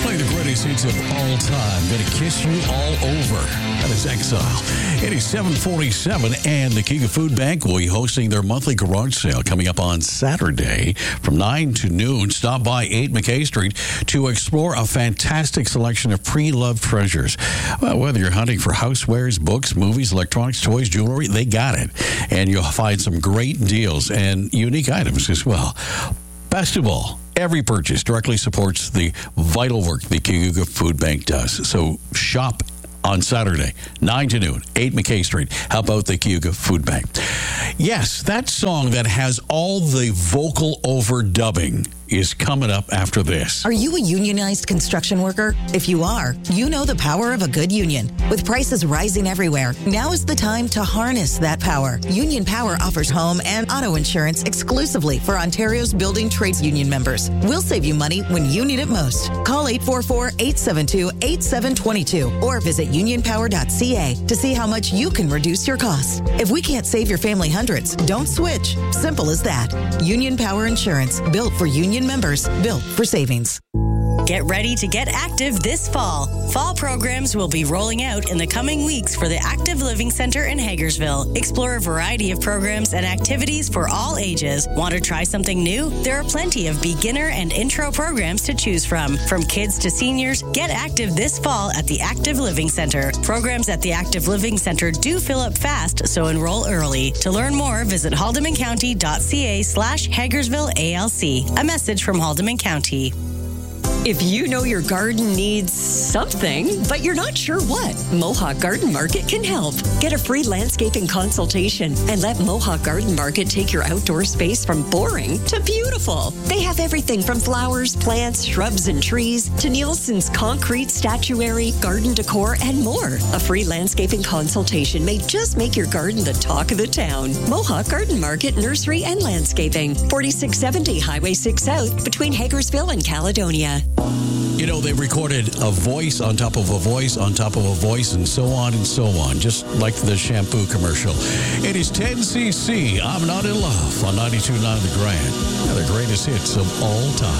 Play the greatest hits of all time. Gonna kiss you all over. That is Exile. It is 7:47, and the King of Food Bank will be hosting their monthly garage sale coming up on Saturday from 9 to noon. Stop by 8 McKay Street to explore a fantastic selection of pre-loved treasures. Well, whether you're hunting for housewares, books, movies, electronics, toys, jewelry, they got it. And you'll find some great deals and unique items as well. Best of all, every purchase directly supports the vital work the Cayuga Food Bank does. So shop on Saturday, 9 to noon, 8 McKay Street. Help out the Cayuga Food Bank. Yes, that song that has all the vocal overdubbing is coming up after this. Are you a unionized construction worker? If you are, you know the power of a good union. With prices rising everywhere, now is the time to harness that power. Union Power offers home and auto insurance exclusively for Ontario's building trades union members. We'll save you money when you need it most. Call 844-872-8722 or visit unionpower.ca to see how much you can reduce your costs. If we can't save your family hundreds, don't switch. Simple as that. Union Power Insurance, built for union members, built for savings. Get ready to get active this fall. Fall programs will be rolling out in the coming weeks for the Active Living Center in Hagersville. Explore a variety of programs and activities for all ages. Want to try something new? There are plenty of beginner and intro programs to choose from. From kids to seniors, get active this fall at the Active Living Center. Programs at the Active Living Center do fill up fast, so enroll early. To learn more, visit haldemancounty.ca/HagersvilleALC. A message from Haldeman County. If you know your garden needs something, but you're not sure what, Mohawk Garden Market can help. Get a free landscaping consultation and let Mohawk Garden Market take your outdoor space from boring to beautiful. They have everything from flowers, plants, shrubs, and trees to Nielsen's concrete, statuary, garden decor, and more. A free landscaping consultation may just make your garden the talk of the town. Mohawk Garden Market, Nursery, and Landscaping. 4670 Highway 6 South between Hagersville and Caledonia. You know, they recorded a voice on top of a voice on top of a voice and so on, just like the shampoo commercial. It is 10cc. I'm Not in Love on 92.9 The Grand. The greatest hits of all time.